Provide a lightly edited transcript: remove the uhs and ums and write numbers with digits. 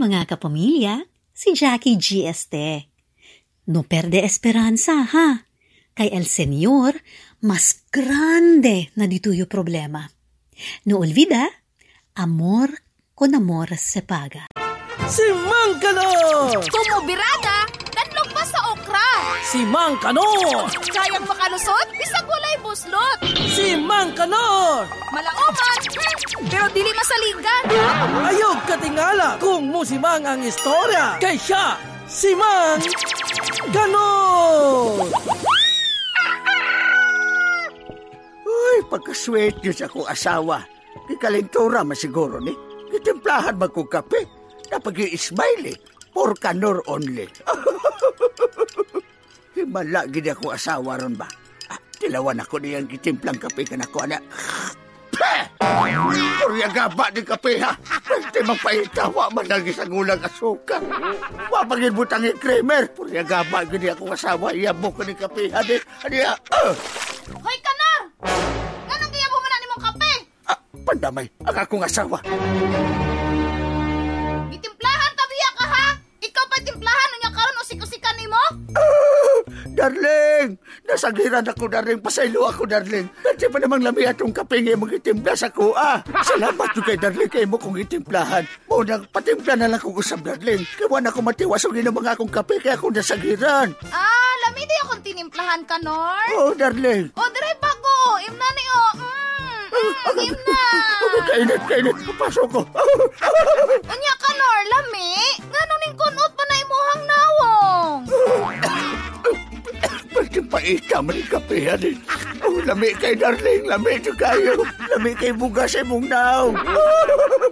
Mga kapamilya, si Jackie G. Este. No perde esperanza, ha? Kay El Señor, mas grande na dituyo problema. No olvida, amor con amor se paga. Si Mang Kanor! Tumubirada, danlog pa sa okra. Si Mang Kanor! Kayang makalusot, bisag walay buslot. Si Mang Kanor! Malaoman, pero dili masaligan. Ayog katingala kung musimang ang istorya. Kay siya, si Mang Kanor! Uy, pagkasweet yun sa akong asawa. Kikalintura masiguro ni. Kitimplahan magkong kape. Napag-i-smile for Kanor only. Himala gini ako asawa ron ba? Tilawan ako niyang kitimplang kape ka na ko, anak. Purya gaba ni kape, ha? Pwede magpahitawa man lagi sa gulang asuka. Wapagin butang i-creamer. Purya gaba gini ako asawa. Iyabo ko ni kape, hadi. Hoy, Kanor! Ganang giyabo mo na ni mong kape? Pandamay, ang akong asawa. Gitimplahan tabiya ka, ha? Ikaw pa timplahan niya karon o sikusikan ni mo? Darling! Nasagiran ako, darling. Pasaylo ako, darling. Nandiyan pa namang lami atong kape nga mong itimpla sa kuha. Salamat yung kay darling kayo mo kong itimplahan. Munang patimpla na lang kong usap, darling. Kawan ako matiwas o ginamang akong kape kaya akong nasagiran. Lami di akong tinimplahan, Kanor. Oo, darling. O, dire bago. Imna ni o. Imna. Kainit. Papasok ko. Anya, Kanor, lami. Ganong ning kunot pa na imuhang nawong. Pwede pa man yung kape, hanin. Oh, lami kay darling. Lami ito kayo. Lami kay bugas ay mong naw.